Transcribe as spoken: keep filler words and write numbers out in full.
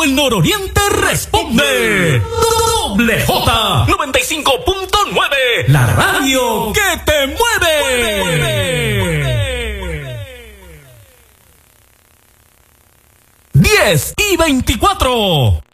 todo el nororiente responde. Doble J noventa y cinco punto nueve, la radio que te mueve. diez y veinticuatro.